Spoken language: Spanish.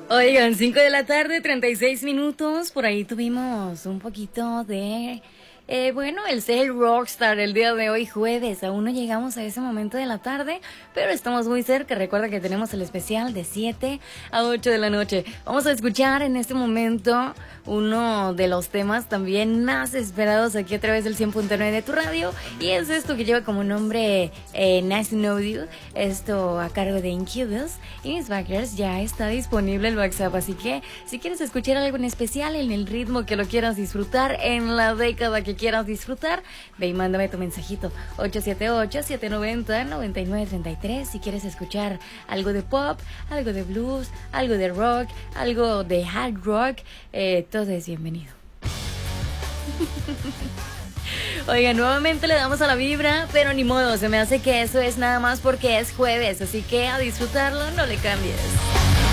Oigan, 5 de la tarde, 36 minutos. Por ahí tuvimos un poquito de... el ser el rockstar el día de hoy, jueves. Aún no llegamos a ese momento de la tarde, pero estamos muy cerca. Recuerda que tenemos el especial de 7 a 8 de la noche. Vamos a escuchar en este momento uno de los temas también más esperados aquí a través del 100.9 de tu radio. Y es esto que lleva como nombre Nice to Know You. Esto a cargo de Incubus. Y mis backers, ya está disponible el WhatsApp. Así que si quieres escuchar algo en especial, en el ritmo que lo quieras disfrutar, en la década que quieras disfrutar, ve y mándame tu mensajito 878-790-9933. Si quieres escuchar algo de pop, algo de blues, algo de rock, algo de hard rock, todo es bienvenido. Oiga, nuevamente le damos a la vibra, pero ni modo, se me hace que eso es nada más porque es jueves, así que a disfrutarlo, no le cambies.